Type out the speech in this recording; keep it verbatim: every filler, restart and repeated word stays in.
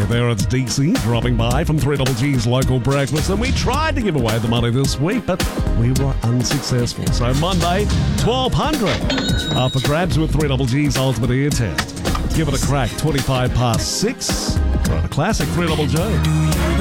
there, it's D C dropping by from three Double G's local breakfast, and we tried to give away the money this week, but we were unsuccessful. So Monday, twelve hundred up for grabs with three Double G's Ultimate Ear Test. Give it a crack, twenty-five past six. For a classic three Double G.